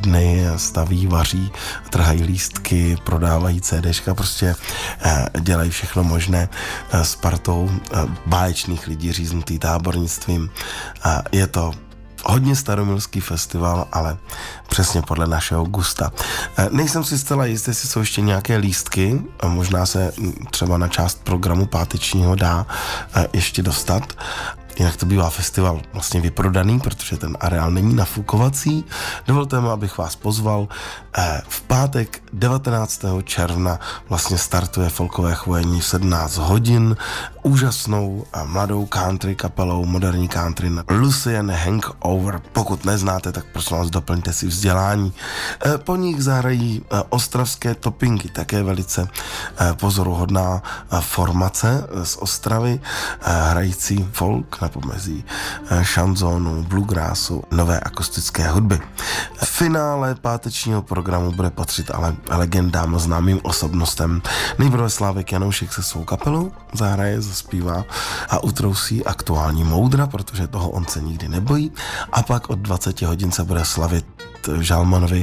dny, staví, vaří, trhají lístky, prodávají CDčka, prostě dělají všechno možné s partou báječných lidí říznutý tábornictvím. Je to hodně staromilský festival, ale přesně podle našeho gusta. Nejsem si zcela jistý, jestli jsou ještě nějaké lístky, možná se třeba na část programu pátečního dá ještě dostat. Jinak to bývá festival vlastně vyprodaný, protože ten areál není nafukovací. Dovolte mi, abych vás pozval. V pátek 19. června vlastně startuje folkové chvojení v 17 hodin úžasnou a mladou country kapelou, moderní country Lucian Hangover. Pokud neznáte, tak prosím vás, doplňte si vzdělání. Po nich zahrají ostravské Topinky, také velice pozoruhodná formace z Ostravy, hrající folk na pomezí šanzónu, bluegrassu, nové akustické hudby. V finále pátečního programu bude patřit ale legendám a známým osobnostem. Nejprve Slávek Janoušek se svou kapelou zahraje, zaspívá a utrousí aktuální moudra, protože toho on se nikdy nebojí. A pak od 20 hodin se bude slavit Žalmanovi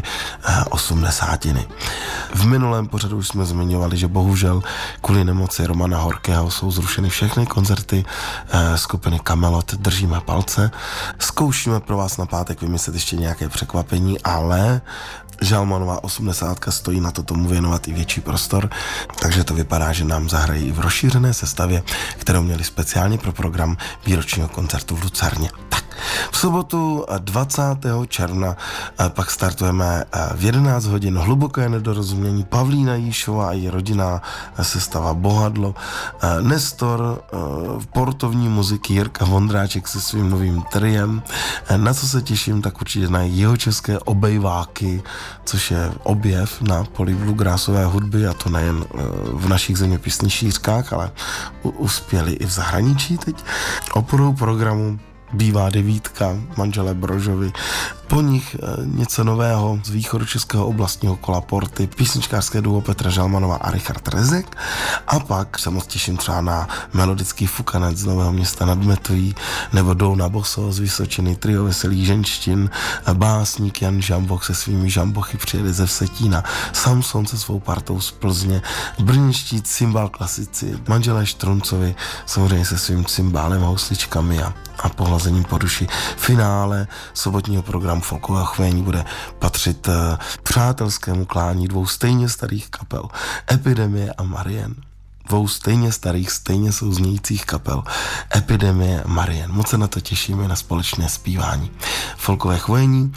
80. V minulém pořadu už jsme zmiňovali, že bohužel kvůli nemoci Romana Horkého jsou zrušeny všechny koncerty skupiny Kamelot. Držíme palce. Zkoušíme pro vás na pátek vymyslet ještě nějaké překvapení, ale Žalmanová 80 stojí na to tomu věnovat i větší prostor, takže to vypadá, že nám zahrají i v rozšířené sestavě, kterou měli speciálně pro program výročního koncertu v Lucerně. V sobotu 20. června pak startujeme v 11 hodin Hluboké nedorozumění, Pavlína Jíšová a její rodinná sestava Bohadlo, Nestor, portovní muziky Jirka Vondráček se svým novým triem. Na co se těším, tak určitě na jihočeské obejváky, což je objev na poli bluegrassové hudby, a to nejen v našich zeměpisných šířkách, ale uspěli i v zahraničí teď. Oporou programu bývá devítka, manželé Brožovi. Po nich něco nového z východočeského oblastního kola Porty, písničkářské duo Petra Žalmanová a Richard Rezek. A pak se moc těším třeba na melodický fukanec z Nového Města nad Metují, nebo Douna Boso z Vysočiny, trio veselých ženštin, básník Jan Žamboch se svými žambochy přijede ze Vsetína, Samson se svou partou z Plzně, brněnští cymbal klasici, manželé Štruncovi, samozřejmě se svým cymbálem a husličkami a pohlazením po duši. Finále sobotního programu folkového chvění bude patřit přátelskému klání dvou stejně starých kapel, Epidemie a Marien. Dvou stejně starých, stejně souznějících kapel, Epidemie a Marien. Moc se na to těšíme, na společné zpívání. Folkové chvění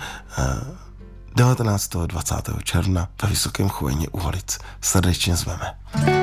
19. 20. června ve Vysokém Chvojně u Holic. Srdečně zveme.